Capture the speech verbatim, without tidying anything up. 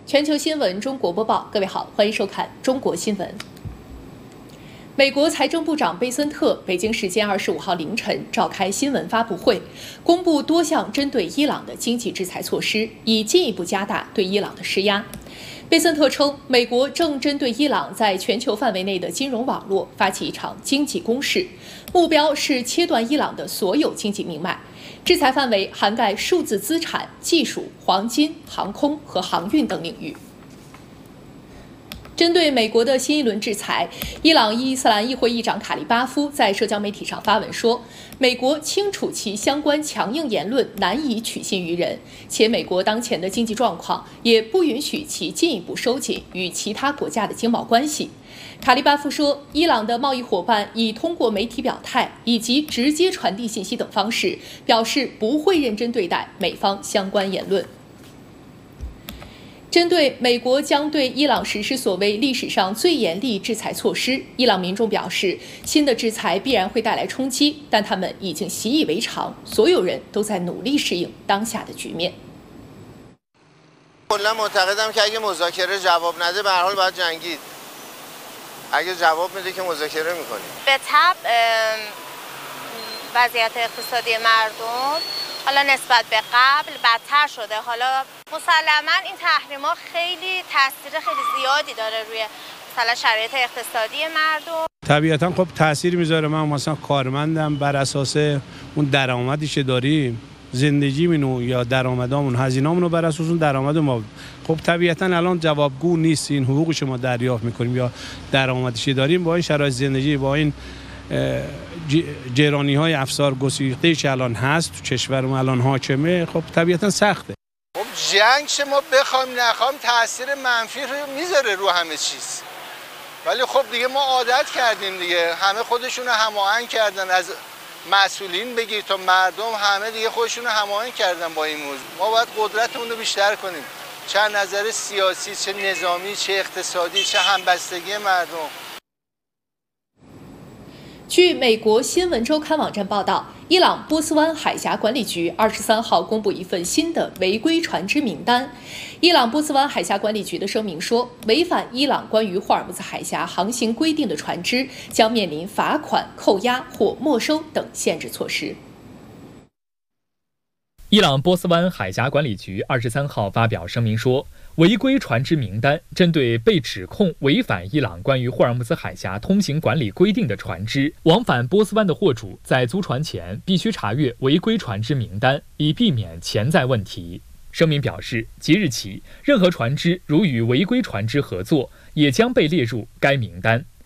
全球新闻中国播报，各位好，欢迎收看中国新闻。美国财政部长贝森特北京时间二十五号凌晨召开新闻发布会，公布多项针对伊朗的经济制裁措施，以进一步加大对伊朗的施压。贝森特称，美国正针对伊朗在全球范围内的金融网络发起一场经济攻势，目标是切断伊朗的所有经济命脉。制裁范围涵盖数字资产、技术、黄金、航空和航运等领域。针对美国的新一轮制裁，伊朗伊斯兰议会议长卡利巴夫在社交媒体上发文说，美国清楚其相关强硬言论难以取信于人，且美国当前的经济状况也不允许其进一步收紧与其他国家的经贸关系。卡利巴夫说，伊朗的贸易伙伴已通过媒体表态以及直接传递信息等方式，表示不会认真对待美方相关言论。针对美国将对伊朗实施所谓历史上最严厉制裁措施，伊朗民众表示，新的制裁必然会带来冲击，但他们已经习以为常，所有人都在努力适应当下的局面。 کلا معتقدم که اگه مذاکره جواب نده به هر حال باید جنگید. اگه جواب میده که مذاکره میکنیم. به طبع وضعیت اقتصادی مردم حالا نسبت به قبل بدتر شده. حالا مسلما این تحریما خیلی تاثیر خیلی زیادی داره روی مثلا شرایط اقتصادی مردم. طبیعتا خب تاثیر میذاره. من مثلا کارمندم، بر اساس اون درآمدی که داریم زندگیمون یا درآمدامون هزینه‌مون رو بر اساس اون درآمد ما، خب طبیعتا الان جوابگو نیست این حقوقی که ما دریافت میکنیم یا درآمدی که داریم با این شرایط زندگی، با این جرانی های افسار گسیخته که الان هست تو کشورمون الان حاکمه، خب طبیعتا سخته. خب جنگ شما بخوایم نخوایم تاثیر منفی رو میذاره رو همه چیز، ولی خب دیگه ما عادت کردیم دیگه، همه خودشون رو هماهنگ کردن، از مسئولین بگیر تا مردم همه دیگه خودشون رو هماهنگ کردن با این موضوع. ما باید قدرتمون رو بیشتر کنیم، چه نظر سیاسی، چه نظامی، چه اقتصادی، چه همبستگی مردم. 据美国新闻周刊网站报道，伊朗波斯湾海峡管理局二十三号公布一份新的违规船只名单。伊朗波斯湾海峡管理局的声明说，违反伊朗关于霍尔木兹海峡航行规定的船只将面临罚款、扣押或没收等限制措施。 伊朗波斯湾海峡管理局二十三号发表声明说，违规船只名单针对被指控违反伊朗关于霍尔木兹海峡通行管理规定的船只，往返波斯湾的货主在租船前必须查阅违规船只名单，以避免潜在问题。声明表示，即日起，任何船只如与违规船只合作，也将被列入该名单。